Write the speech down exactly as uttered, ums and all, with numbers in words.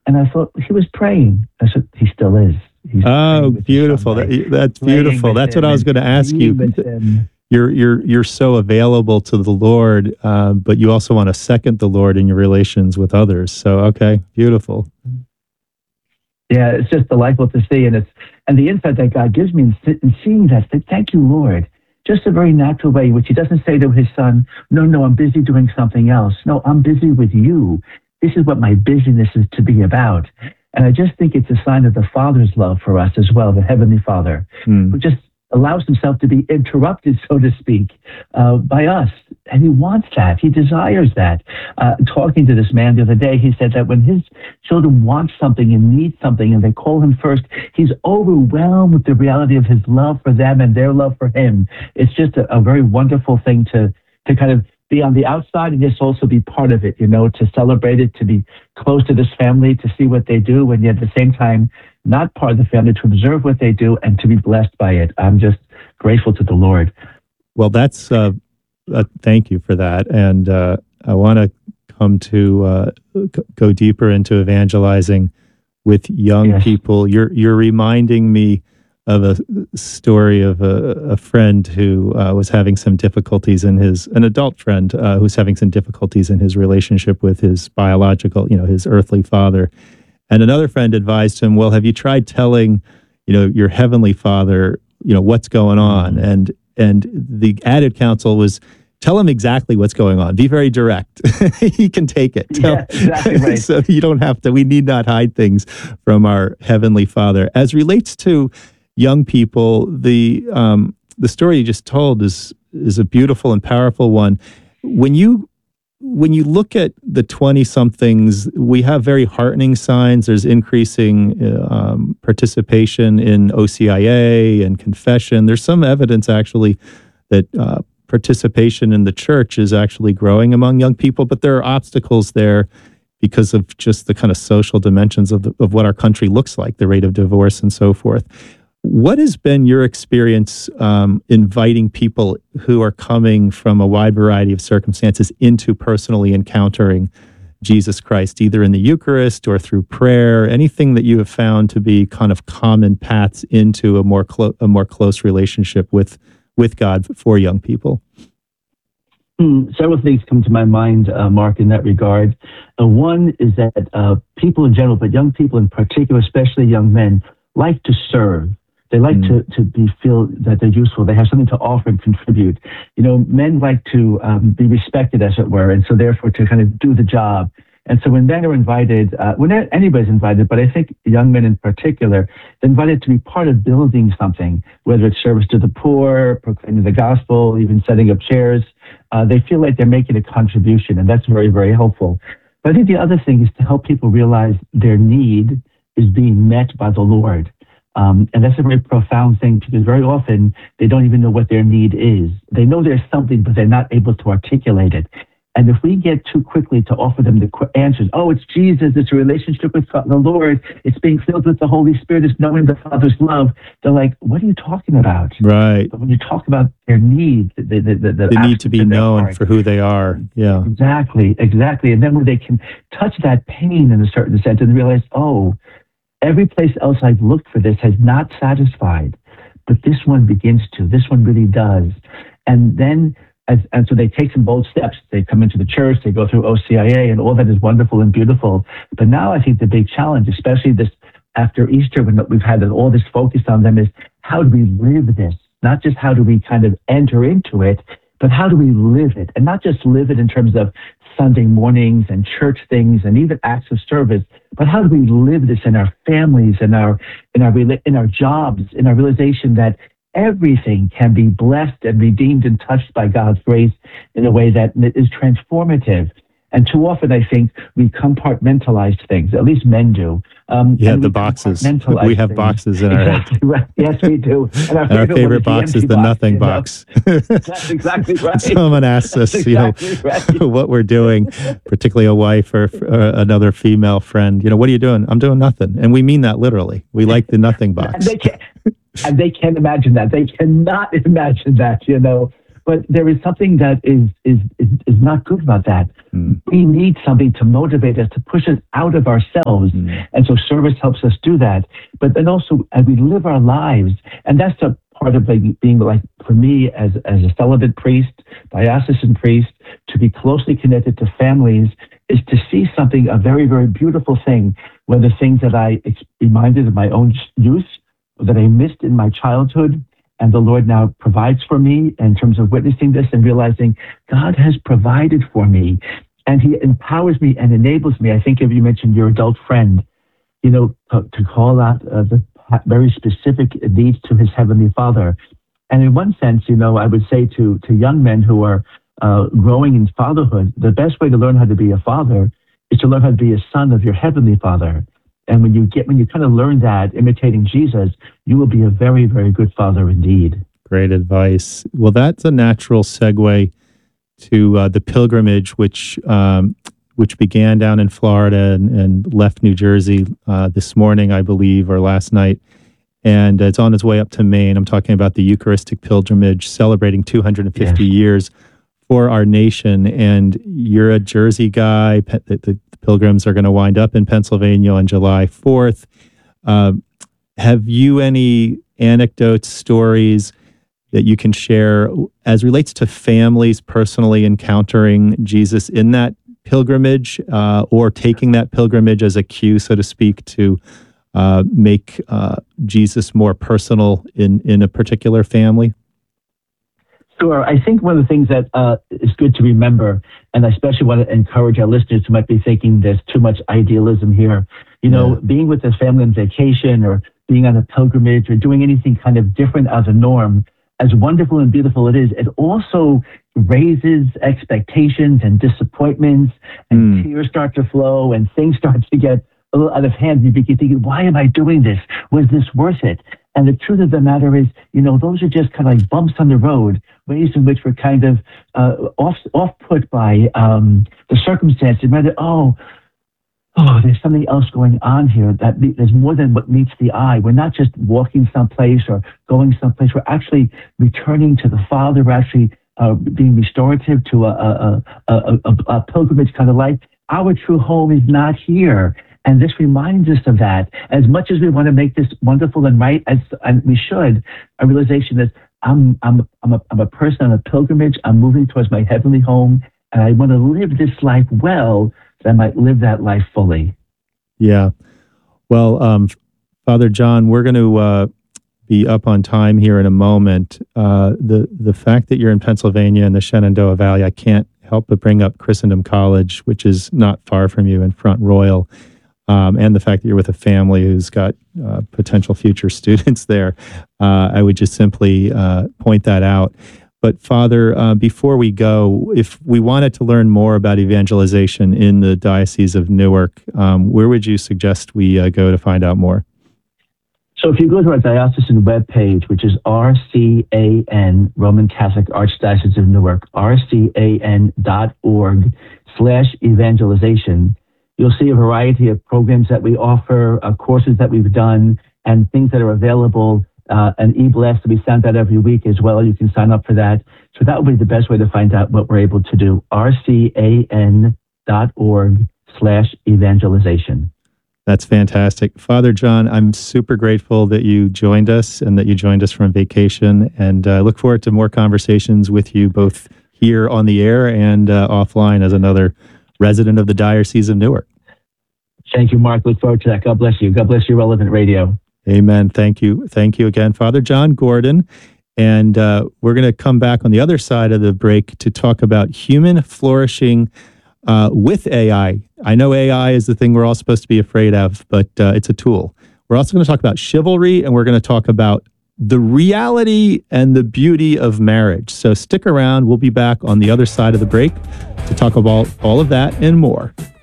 And I thought he was praying. I said, he still is. He's oh, beautiful. That, that's beautiful. That's what I was going to ask you. You're you're you're so available to the Lord, uh, but you also want to second the Lord in your relations with others. So, okay, beautiful. Yeah, it's just delightful to see, and it's and the insight that God gives me in, in seeing that. Thank you, Lord. Just a very natural way, which he doesn't say to his son, no, no, I'm busy doing something else. No, I'm busy with you. This is what my busyness is to be about. And I just think it's a sign of the Father's love for us as well, the Heavenly Father, mm. who just allows himself to be interrupted, so to speak, uh, by us. And he wants that. He desires that. Uh, talking to this man the other day, he said that when his children want something and need something and they call him first, he's overwhelmed with the reality of his love for them and their love for him. It's just a, a very wonderful thing to, to kind of be on the outside and just also be part of it, you know, to celebrate it, to be close to this family, to see what they do, and yet at the same time, not part of the family, to observe what they do and to be blessed by it. I'm just grateful to the Lord. Well, that's, uh, uh, thank you for that. And uh, I want to come to uh, go deeper into evangelizing with young yes. people. You're, you're reminding me of a story of a, a friend who uh, was having some difficulties in his, an adult friend uh, who's having some difficulties in his relationship with his biological, you know, his earthly father. And another friend advised him, well, have you tried telling, you know, your heavenly Father, you know, what's going on? And, and the added counsel was, tell him exactly what's going on. Be very direct. He can take it. Tell, yeah, exactly right. So you don't have to, we need not hide things from our heavenly Father. As relates to young people, the um, the story you just told is is a beautiful and powerful one. When you when you look at the twenty-somethings, we have very heartening signs. There's increasing uh, um, participation in O C I A and confession. There's some evidence actually that uh, participation in the church is actually growing among young people, but there are obstacles there because of just the kind of social dimensions of the, of what our country looks like, the rate of divorce and so forth. What has been your experience um, inviting people who are coming from a wide variety of circumstances into personally encountering Jesus Christ, either in the Eucharist or through prayer? Anything that you have found to be kind of common paths into a more clo- a more close relationship with with God for young people? Mm, several things come to my mind, uh, Mark, in that regard. Uh, one is that uh, people in general, but young people in particular, especially young men, like to serve. They like mm. to, to be feel that they're useful. They have something to offer and contribute. You know, men like to um, be respected, as it were, and so therefore to kind of do the job. And so when men are invited, uh, when anybody's invited, but I think young men in particular, they're invited to be part of building something, whether it's service to the poor, proclaiming the gospel, even setting up chairs. Uh, they feel like they're making a contribution, and that's very, very helpful. But I think the other thing is to help people realize their need is being met by the Lord. Um, and that's a very profound thing, because very often they don't even know what their need is. They know there's something, but they're not able to articulate it. And if we get too quickly to offer them the qu- answers, oh, it's Jesus, it's a relationship with God, the Lord, it's being filled with the Holy Spirit, it's knowing the Father's love, they're like, what are you talking about? Right. But when you talk about their needs, the, the, the, the they need to be known heart, for who they are. Yeah. Exactly, exactly. And then when they can touch that pain in a certain sense and realize, oh, every place else I've looked for this has not satisfied, but this one begins to. This one really does. And then, as, and so they take some bold steps. They come into the church, they go through O C I A, and all that is wonderful and beautiful. But now I think the big challenge, especially this after Easter, when we've had all this focus on them, is how do we live this? Not just how do we kind of enter into it, but how do we live it? And not just live it in terms of Sunday mornings and church things and even acts of service, but how do we live this in our families, in our in our in our jobs, in our realization that everything can be blessed and redeemed and touched by God's grace in a way that is transformative. And too often, I think, we compartmentalize things, at least men do. Um, yeah, the boxes. We have things. boxes in our exactly head. Right. Yes, we do. And our favorite, our favorite box is the, the box, nothing box. That's exactly right. Someone asks us, exactly you know, right. what we're doing, particularly a wife or, or another female friend. You know, what are you doing? I'm doing nothing. And we mean that literally. We like the nothing box. And they can't, and they can't imagine that. They cannot imagine that, you know. But there is something that is is is, is not good about that. Mm. We need something to motivate us, to push us out of ourselves. Mm. And so service helps us do that. But then also as we live our lives, and that's the part of like being like, for me as, as a celibate priest, diocesan priest, to be closely connected to families is to see something, a very, very beautiful thing, whether things that I ex- reminded of my own youth, that I missed in my childhood, and the Lord now provides for me in terms of witnessing this and realizing God has provided for me, and He empowers me and enables me. I think if you mentioned your adult friend, you know, to, to call out uh, the very specific needs to his Heavenly Father. And in one sense, you know, I would say to, to young men who are uh, growing in fatherhood, the best way to learn how to be a father is to learn how to be a son of your Heavenly Father. And when you get, when you kind of learn that, imitating Jesus, you will be a very, very good father indeed. Great advice. Well, that's a natural segue to uh, the pilgrimage, which um, which began down in Florida and, and left New Jersey uh, this morning, I believe, or last night. And it's on its way up to Maine. I'm talking about the Eucharistic pilgrimage, celebrating two hundred fifty yes. years for our nation. And you're a Jersey guy. The, the pilgrims are going to wind up in Pennsylvania on July fourth. Uh, have you any anecdotes, stories that you can share as relates to families personally encountering Jesus in that pilgrimage, uh, or taking that pilgrimage as a cue, so to speak, to uh, make uh, Jesus more personal in, in a particular family? Sure. I think one of the things that uh, is good to remember, and I especially want to encourage our listeners who might be thinking there's too much idealism here, you know, yeah. being with a family on vacation or being on a pilgrimage or doing anything kind of different as a norm, as wonderful and beautiful it is, it also raises expectations and disappointments, and mm. tears start to flow, and things start to get a little out of hand. You begin thinking, why am I doing this? Was this worth it? And the truth of the matter is, you know, those are just kind of like bumps on the road, ways in which we're kind of uh, off off put by um, the circumstances. Rather, oh, oh, there's something else going on here. That there's more than what meets the eye. We're not just walking someplace or going someplace. We're actually returning to the Father. We're actually uh, being restorative to a, a, a, a, a pilgrimage kind of life. Our true home is not here. And this reminds us of that. As much as we want to make this wonderful and right, as and we should, a realization that I'm I'm I'm a, I'm a person on a pilgrimage. I'm moving towards my heavenly home, and I want to live this life well, that I might live that life fully. Yeah. Well, um, Father John, we're going to uh, be up on time here in a moment. Uh, the the fact that you're in Pennsylvania in the Shenandoah Valley, I can't help but bring up Christendom College, which is not far from you in Front Royal. Um, and the fact that you're with a family who's got uh, potential future students there, uh, I would just simply uh, point that out. But Father, uh, before we go, if we wanted to learn more about evangelization in the Diocese of Newark, um, where would you suggest we uh, go to find out more? So if you go to our diocesan webpage, which is R C A N, Roman Catholic Archdiocese of Newark, R C A N dot org slash evangelization, you'll see a variety of programs that we offer, uh, courses that we've done, and things that are available, uh, an e-blast that we send out every week as well. You can sign up for that. So that would be the best way to find out what we're able to do, R C A N dot org slash evangelization. That's fantastic. Father John, I'm super grateful that you joined us and that you joined us from vacation, and I uh, look forward to more conversations with you both here on the air and uh, offline as another resident of the Diocese of Newark. Thank you, Mark. Look forward to that. God bless you. God bless you, Relevant Radio. Amen. Thank you. Thank you again, Father John Gordon. And uh, we're going to come back on the other side of the break to talk about human flourishing uh, with A I. I know A I is the thing we're all supposed to be afraid of, but uh, it's a tool. We're also going to talk about chivalry, and we're going to talk about the reality and the beauty of marriage. So stick around. We'll be back on the other side of the break to talk about all of that and more.